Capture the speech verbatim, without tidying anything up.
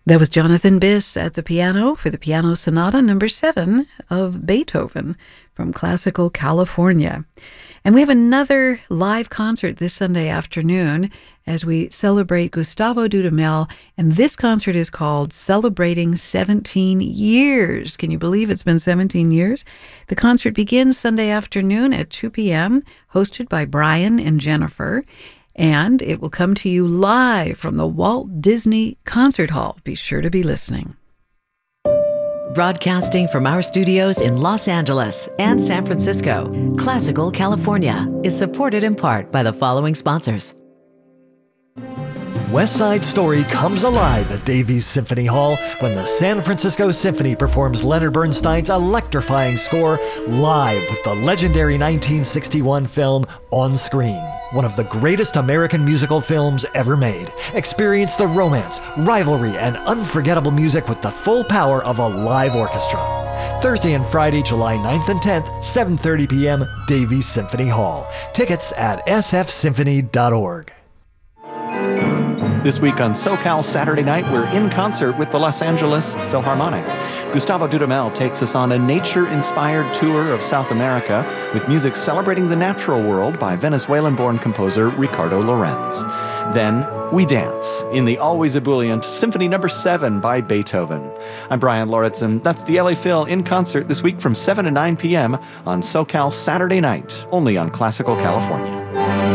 That was Jonathan Biss at the piano for the Piano Sonata number seven of Beethoven from Classical California. And we have another live concert this Sunday afternoon as we celebrate Gustavo Dudamel, and this concert is called Celebrating seventeen years. Can you believe it's been seventeen years? The concert begins Sunday afternoon at two p.m., hosted by Brian and Jennifer, and it will come to you live from the Walt Disney Concert Hall. Be sure to be listening. Broadcasting from our studios in Los Angeles and San Francisco, Classical California is supported in part by the following sponsors. West Side Story comes alive at Davies Symphony Hall when the San Francisco Symphony performs Leonard Bernstein's electrifying score live with the legendary nineteen sixty-one film On Screen, one of the greatest American musical films ever made. Experience the romance, rivalry, and unforgettable music with the full power of a live orchestra. Thursday and Friday, July ninth and tenth, seven thirty p.m., Davies Symphony Hall. Tickets at s f symphony dot org. This week on SoCal Saturday Night, we're in concert with the Los Angeles Philharmonic. Gustavo Dudamel takes us on a nature-inspired tour of South America with music celebrating the natural world by Venezuelan-born composer Ricardo Lorenz. Then we dance in the always ebullient Symphony Number seven by Beethoven. I'm Brian Lauritsen. That's the L A Phil in concert this week from seven to nine p.m. on SoCal Saturday Night, only on Classical California.